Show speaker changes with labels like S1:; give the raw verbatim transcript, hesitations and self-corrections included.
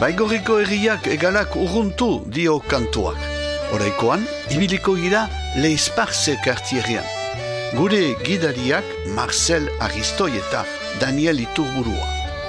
S1: Baigorriko herriak egalak urruntu dio kantuak. Oraikoan, ibiliko gira Leisparze kartierrean. Gure gidariak Marcel Aristoi eta Daniel Iturburua.